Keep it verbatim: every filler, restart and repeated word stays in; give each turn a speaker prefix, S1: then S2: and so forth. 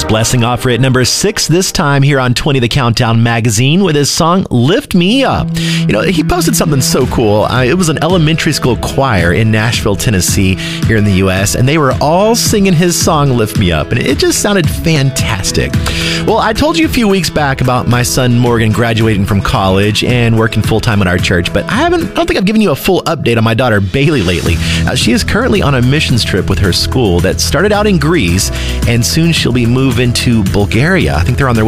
S1: Blessing Offer at number six this time here on twenty The Countdown magazine with his song Lift Me Up. You know, he posted something so cool. Uh, it was an elementary school choir in Nashville, Tennessee, here in the U S, and they were all singing his song Lift Me Up, and it just sounded fantastic. Well, I told you a few weeks back about my son Morgan graduating from college and working full-time at our church, but I haven't, I don't think I've given you a full update on my daughter Bailey lately. Uh, she is currently on a missions trip with her school that started out in Greece, and soon she'll be moving to Bulgaria. I think they're on their